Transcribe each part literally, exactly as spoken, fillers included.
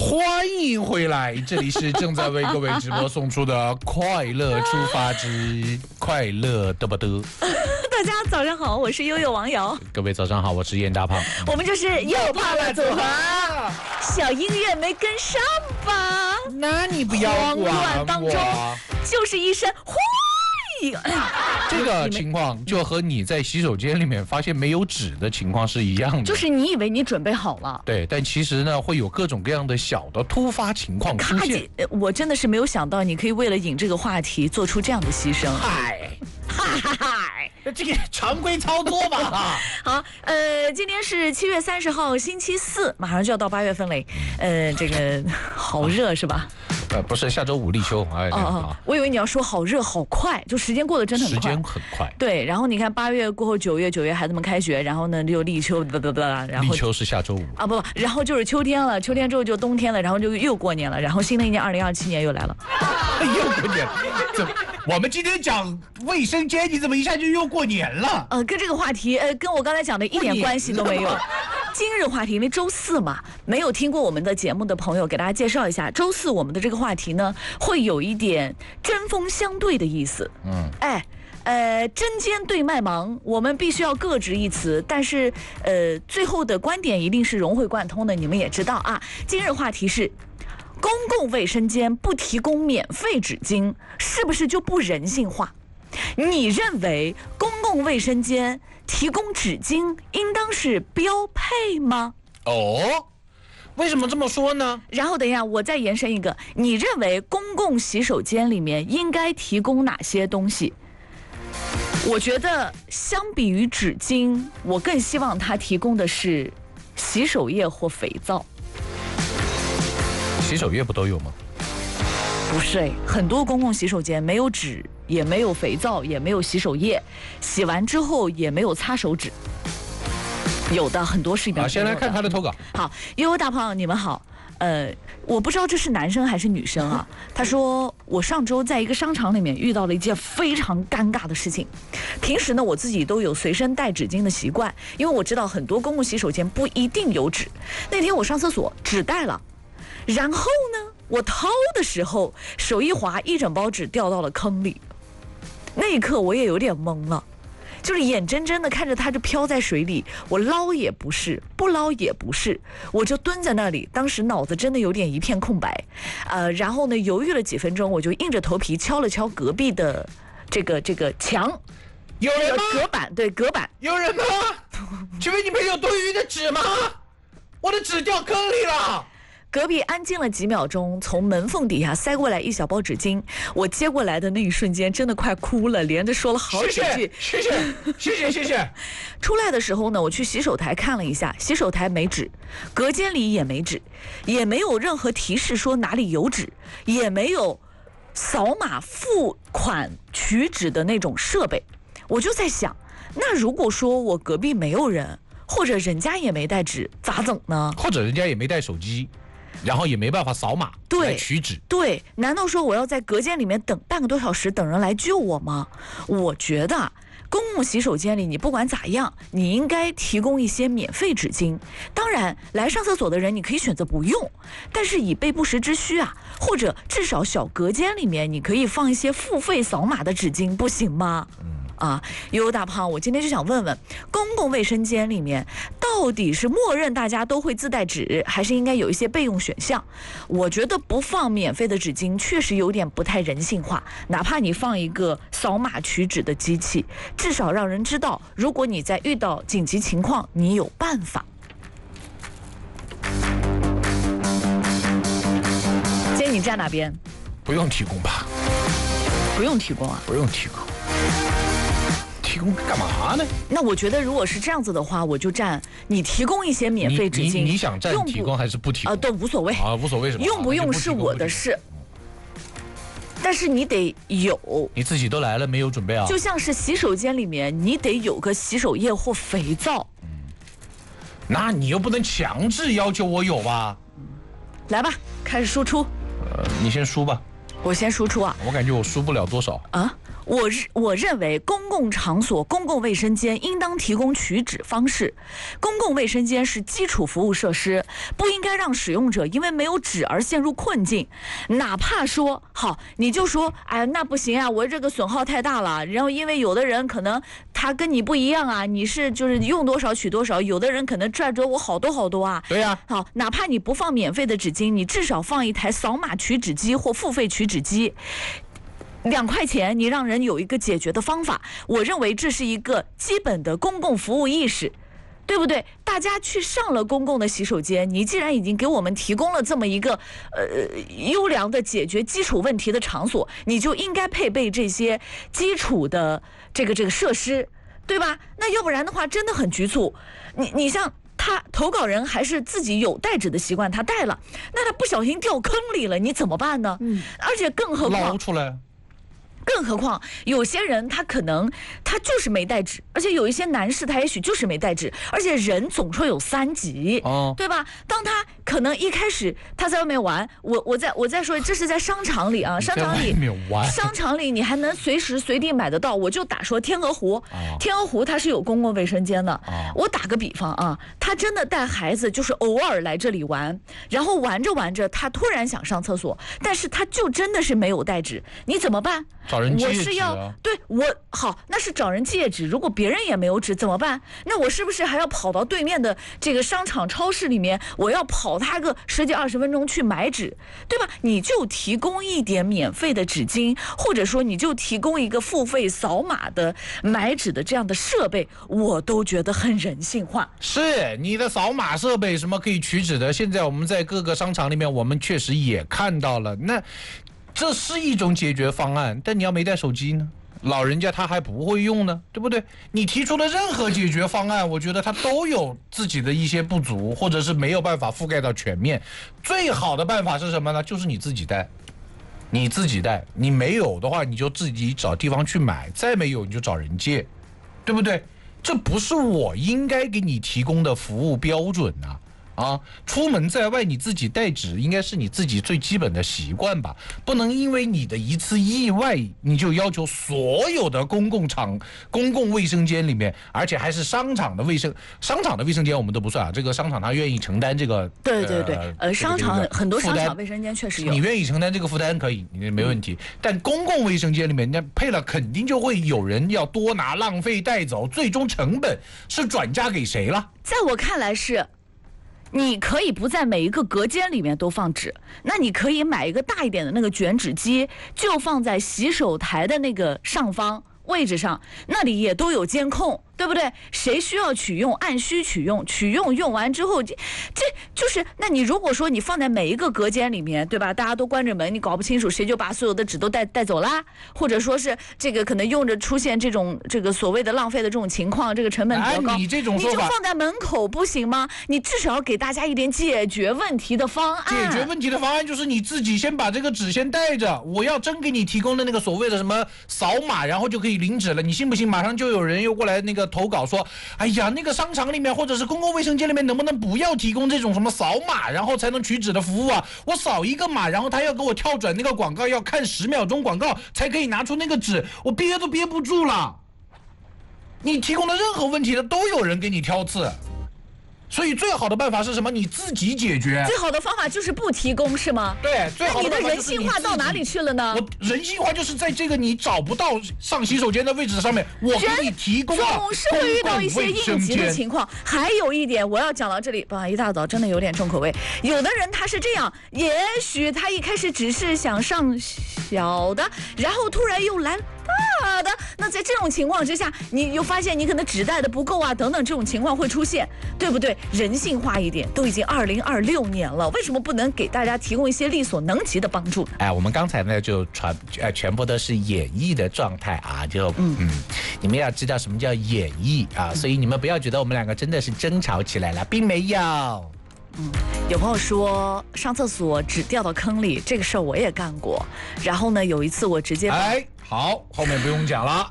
欢迎回来，这里是正在为各位直播送出的《快乐出发之快乐嘚不嘚》。 大家早上好，我是悠悠王瑶。 各位早上好，我是燕大胖。 我们就是又胖了组合。小音乐没跟上吧？ 那你不要慌管乱当中我。 就是一声欢。 这个情况就和你在洗手间里面发现没有纸的情况是一样的， 就是你以为你准备好了， 对，但其实呢会有各种各样的小的突发情况出现。 我真的是没有想到你可以为了引这个话题做出这样的牺牲。 嗨， 嗨嗨嗨， 这个常规操作吧。 好，呃，今天是七月三十号，星期四，马上就要到八月份嘞。呃，这个好热是吧？ 呃，不是，下周五立秋。哎， 哦哦，我以为你要说好热好快，就时间过得真的很快。 时间很快。 对，然后你看八月过后，九月九月孩子们开学，然后呢就立秋，不不不，然后立秋是下周五啊不不，然后就是秋天了，秋天之后就冬天了，然后就又过年了，然后新的一年二零二七年又来了。 又过年，怎么？我们今天讲卫生间，你怎么一下就又过年了？ 呃，跟这个话题，呃，跟我刚才讲的一点关系都没有。今日话题，因为周四嘛，没有听过我们的节目的朋友，给大家介绍一下，周四我们的这个话题呢，会有一点针锋相对的意思。嗯，哎。呃，针尖对麦芒，我们必须要各执一词，但是呃，最后的观点一定是融会贯通的。你们也知道啊，今日话题是公共卫生间不提供免费纸巾，是不是就不人性化？你认为公共卫生间提供纸巾应当是标配吗？ 哦，为什么这么说呢？ 然后等一下，我再延伸一个，你认为公共洗手间里面应该提供哪些东西？我觉得相比于纸巾，我更希望它提供的是洗手液或肥皂。 洗手液不都有吗？ 不是，很多公共洗手间没有纸，也没有肥皂，也没有洗手液，洗完之后也没有擦手纸。有的很多是里面。 好，先来看他的投稿。 好，悠悠大胖，你们好。呃，我不知道这是男生还是女生啊。他说，我上周在一个商场里面遇到了一件非常尴尬的事情。平时呢，我自己都有随身带纸巾的习惯，因为我知道很多公共洗手间不一定有纸。那天我上厕所纸带了，然后呢，我掏的时候手一滑，一整包纸掉到了坑里。那一刻我也有点懵了。就是眼睁睁的看着它就飘在水里，我捞也不是，不捞也不是，我就蹲在那里，当时脑子真的有点一片空白，呃，然后呢犹豫了几分钟，我就硬着头皮敲了敲隔壁的这个这个墙， 有人吗？ 隔板，对，隔板， 有人吗？请问你们有多余的纸吗？我的纸掉坑里了。 隔壁安静了几秒钟，从门缝底下塞过来一小包纸巾，我接过来的那一瞬间真的快哭了，连着说了好几句谢谢谢谢谢谢。 出来的时候呢，我去洗手台看了一下，洗手台没纸，隔间里也没纸，也没有任何提示说哪里有纸，也没有扫码付款取纸的那种设备。我就在想，那如果说我隔壁没有人，或者人家也没带纸，咋整呢？ 或者人家也没带手机，然后也没办法扫码来取纸。 对，难道说我要在隔间里面等半个多小时等人来救我吗？我觉得公共洗手间里你不管咋样，你应该提供一些免费纸巾。当然来上厕所的人你可以选择不用，但是以备不时之需啊，或者至少小隔间里面你可以放一些付费扫码的纸巾，不行吗？嗯啊，悠悠大胖，我今天就想问问，公共卫生间里面到底是默认大家都会自带纸，还是应该有一些备用选项？我觉得不放免费的纸巾确实有点不太人性化，哪怕你放一个扫码取纸的机器，至少让人知道，如果你在遇到紧急情况，你有办法。今天你站哪边？ 不用提供吧？ 不用提供啊？ 不用提供。提供干嘛呢？ 那我觉得如果是这样子的话，我就站你提供一些免费纸巾。 你 你, 你想站提供还是不提供？ 啊，都无所谓啊，无所谓什么？ 用不用是我的事，但是你得有。 你自己都来了，没有准备啊？ 就像是洗手间里面，你得有个洗手液或肥皂。 嗯，那你又不能强制要求我有吧？ 来吧，开始输出。 呃，你先输吧。 我先输出啊。 我感觉我输不了多少啊。 我我认为公共场所、公共卫生间应当提供取纸方式。公共卫生间是基础服务设施，不应该让使用者因为没有纸而陷入困境。哪怕说好，你就说，哎，那不行啊，我这个损耗太大了。然后因为有的人可能他跟你不一样啊，你是就是用多少取多少，有的人可能赚着我好多好多啊。 对呀、 啊，好，哪怕你不放免费的纸巾，你至少放一台扫码取纸机或付费取纸机。两块钱，你让人有一个解决的方法，我认为这是一个基本的公共服务意识，对不对？大家去上了公共的洗手间，你既然已经给我们提供了这么一个呃优良的解决基础问题的场所，你就应该配备这些基础的这个这个设施，对吧？那要不然的话，真的很局促。你你像。他投稿人还是自己有带纸的习惯，他带了，那他不小心掉坑里了，你怎么办呢？嗯，而且更何况捞出来。 更何况有些人他可能他就是没带纸，而且有一些男士他也许就是没带纸，而且人总说有三急，哦，对吧？当他可能一开始他在外面玩，我我再我再说，这是在商场里啊，商场里商场里你还能随时随地买得到。我就打说天鹅湖，哦、天鹅湖它是有公共卫生间的。哦、我打个比方啊，他真的带孩子就是偶尔来这里玩，然后玩着玩着他突然想上厕所，但是他就真的是没有带纸，你怎么办？ 找人借纸、啊、 我是要对我好，那是找人借纸。如果别人也没有纸怎么办？那我是不是还要跑到对面的这个商场、超市里面，我要跑他个十几二十分钟去买纸，对吧？你就提供一点免费的纸巾，或者说你就提供一个付费扫码的买纸的这样的设备，我都觉得很人性化。 是你的扫码设备什么可以取纸的？现在我们在各个商场里面，我们确实也看到了。那这是一种解决方案，但你要没带手机呢？老人家他还不会用呢，对不对？你提出的任何解决方案，我觉得他都有自己的一些不足，或者是没有办法覆盖到全面。最好的办法是什么呢？就是你自己带，你自己带。你没有的话，你就自己找地方去买；再没有，你就找人借，对不对？这不是我应该给你提供的服务标准啊！啊，出门在外你自己带纸，应该是你自己最基本的习惯吧？不能因为你的一次意外，你就要求所有的公共场、公共卫生间里面，而且还是商场的卫生、商场的卫生间我们都不算啊。这个商场他愿意承担这个， 对对对，呃，商场很多商场卫生间确实有， 你愿意承担这个负担可以，你没问题。嗯、但公共卫生间里面，那配了肯定就会有人要多拿、浪费带走，最终成本是转嫁给谁了？ 在我看来是。你可以不在每一个隔间里面都放纸，那你可以买一个大一点的那个卷纸机，就放在洗手台的那个上方位置上，那里也都有监控，对不对？谁需要取用按需取用，取用用完之后，这这就是那你如果说你放在每一个隔间里面，对吧？大家都关着门，你搞不清楚谁就把所有的纸都带带走啦，或者说是这个可能用着出现这种这个所谓的浪费的这种情况，这个成本比较高。 你这种说法， 你就放在门口不行吗？你至少要给大家一点解决问题的方案。 解决问题的方案就是你自己先把这个纸先带着，我要真给你提供的那个所谓的什么扫码，然后就可以领纸了，你信不信？马上就有人又过来那个投稿说，哎呀，那个商场里面或者是公共卫生间里面能不能不要提供这种什么扫码然后才能取纸的服务啊？我扫一个码，然后他要给我跳转那个广告，要看十秒钟广告才可以拿出那个纸，我憋都憋不住了。你提供的任何问题的都有人给你挑刺。所以最好的办法是什么？你自己解决。 最好的方法就是不提供，是吗？ 对，最好的办法就是你的人性化到哪里去了呢？ 我人性化就是在这个你找不到上洗手间的位置上面，我给你提供了总是会遇到一些应急的情况。还有一点，我要讲到这里，不好一大早真的有点重口味。有的人他是这样，也许他一开始只是想上小的，然后突然又来大的，那在这种情况之下，你又发现你可能纸带的不够啊，等等，这种情况会出现，对不对？人性化一点，都已经二零二六年了，为什么不能给大家提供一些力所能及的帮助？ 哎，我们刚才呢就传呃全部都是演绎的状态啊，就嗯嗯，你们要知道什么叫演绎啊，所以你们不要觉得我们两个真的是争吵起来了，并没有。 嗯，有朋友说上厕所纸掉到坑里，这个事儿我也干过。然后呢，有一次我直接哎，好，后面不用讲了。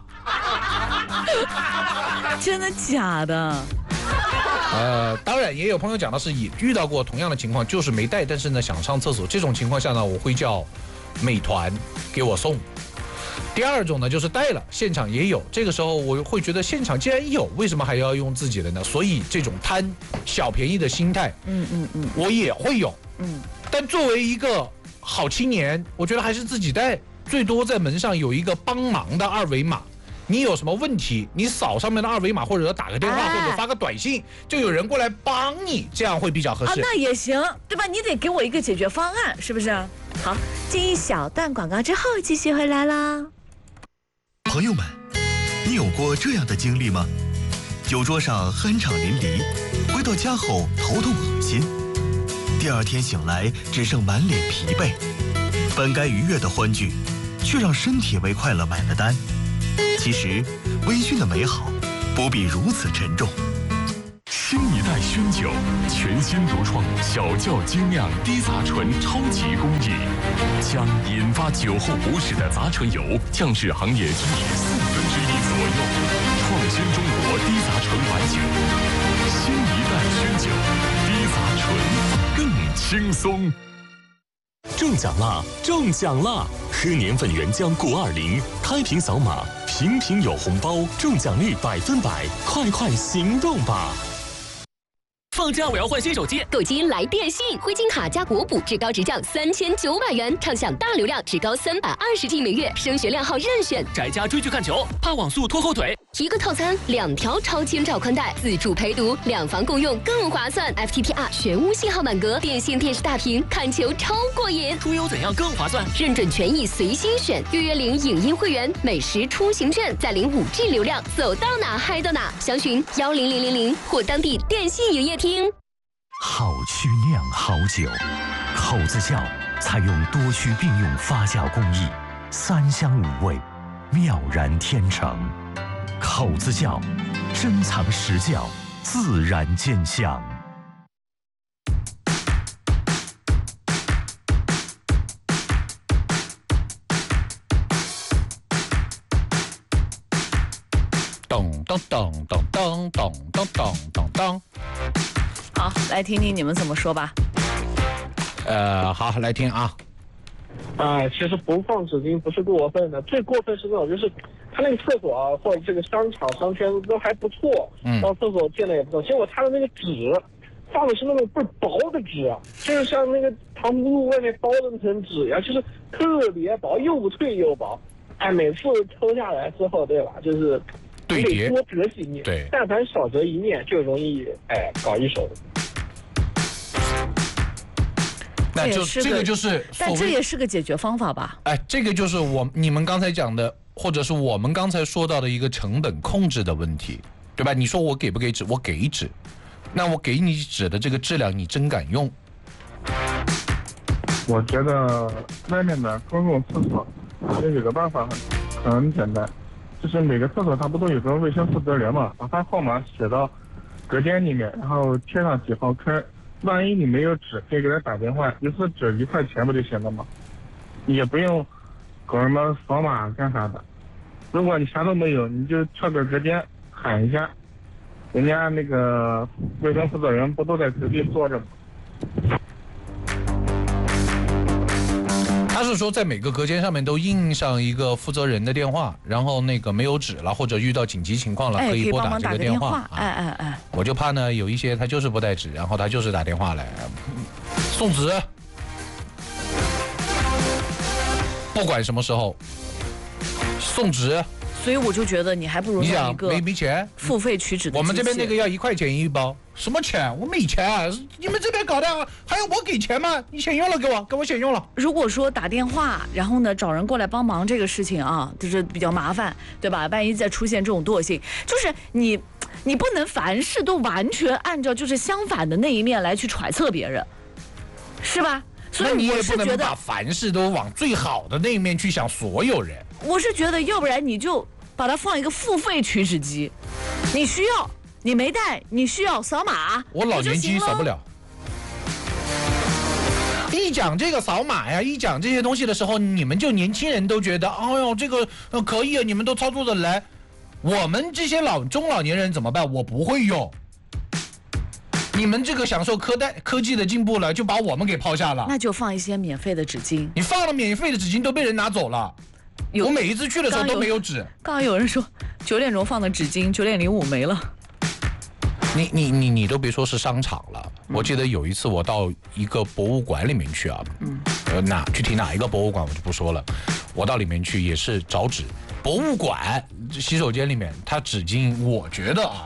真的假的？ 呃，当然也有朋友讲的是也遇到过同样的情况，就是没带，但是呢想上厕所，这种情况下呢，我会叫美团给我送。 第二种呢，就是带了，现场也有。这个时候我会觉得，现场既然有，为什么还要用自己的呢？所以这种贪小便宜的心态， 嗯嗯嗯， 我也会有。 嗯， 但作为一个好青年，我觉得还是自己带，最多在门上有一个帮忙的二维码。你有什么问题，你扫上面的二维码，或者打个电话， 哎、 或者发个短信，就有人过来帮你，这样会比较合适。 啊，那也行，对吧？你得给我一个解决方案，是不是？好，进一小段广告之后，继续回来啦。 朋友们，你有过这样的经历吗？酒桌上酣畅淋漓，回到家后头痛恶心，第二天醒来只剩满脸疲惫，本该愉悦的欢聚，却让身体为快乐买了单。其实，微醺的美好不必如此沉重。 新一代熏酒，全新独创小窖精酿低杂醇超级工艺，将引发酒后不适的杂醇油降至行业均值四分之一左右，创新中国低杂醇白酒。新一代熏酒，低杂醇更轻松。中奖啦！中奖啦！喝年份原浆钴二零，开瓶扫码，瓶瓶有红包，中奖率百分百，快快行动吧！ 放假我要换新手机， 购机来电信，灰金卡加国补至高直降三千九百元，畅享大流量至高三百二十 G 每月，升学量号任选。 宅家追剧看球，怕网速拖后腿。 一个套餐，两条超千兆宽带，自助陪读，两房共用更划算。F T T R 全屋信号满格，电信电视大屏，看球超过瘾。 出游怎样更划算？ 认准权益随心选，月月领影音会员，美食出行券，再领 五 G 流量，走到哪嗨到哪。详询幺零零零零或当地电信营业厅。 好曲酿好酒，口子窖采用多须并用发酵工艺，三香五味，妙然天成。口子窖，珍藏实窖，自然见香。 咚咚咚咚咚咚咚咚咚咚。 好，来听听你们怎么说吧。 呃，好，来听啊。 啊，其实不放纸巾不是过分的，最过分是那种就是他那个厕所啊，或者这个商场商圈都还不错， 嗯， 到厕所见的也不错，结果他的那个纸放的是那种倍儿薄的纸啊，就是像那个糖葫芦外面包的那层纸呀，就是特别薄，又脆又薄。哎，每次抽下来之后，对吧？就是对叠多折几面， 对， 但凡少折一面就容易哎搞一手。 那就这个就是， 但这也是个解决方法吧？ 哎，这个就是我你们刚才讲的，或者是我们刚才说到的一个成本控制的问题，对吧？你说我给不给纸？我给纸，那我给你纸的这个质量，你真敢用？ 我觉得外面的公共厕所其实有个办法很很简单，就是每个厕所它不都有个卫生负责人嘛，把他号码写到隔间里面，然后贴上几号坑。万一你没有纸，可以给他打电话，一次纸一块钱不就行了吗？也不用搞什么扫码干啥的。如果你啥都没有，你就跳个隔间喊一下，人家那个卫生负责人不都在隔壁坐着吗？ 他是说在每个隔间上面都印上一个负责人的电话，然后那个没有纸了或者遇到紧急情况了， 哎、 可以拨打这个电话。 哎哎哎， 我就怕呢有一些他就是不带纸，然后他就是打电话来送纸，不管什么时候送纸。 所以我就觉得你还不如用一个没没钱付费取纸的。 我们这边那个要一块钱一包，什么钱？我没钱啊！你们这边搞的还要我给钱吗？你先用了给我，给我先用了。 如果说打电话，然后呢找人过来帮忙这个事情啊，就是比较麻烦，对吧？万一再出现这种惰性，就是你你不能凡事都完全按照就是相反的那一面来去揣测别人，是吧？所以你也不能把凡事都往最好的那一面去想所有人。 我是觉得，要不然你就把它放一个付费取纸机，你需要，你没带，你需要扫码。 我老年机扫不了。一讲这个扫码呀，一讲这些东西的时候，你们就年轻人都觉得，哎呦，这个可以啊，你们都操作的来。我们这些老中老年人怎么办？我不会用。你们这个享受科代科技的进步了，就把我们给抛下了。 那就放一些免费的纸巾。 你放了免费的纸巾都被人拿走了。 有我每一次去的时候都没有纸。 刚刚有人说九点钟放的纸巾，九点零五没了。 你你你你都别说是商场了，嗯、我记得有一次我到一个博物馆里面去啊，嗯，呃哪具体哪一个博物馆我就不说了，我到里面去也是找纸，博物馆洗手间里面它纸巾，我觉得啊。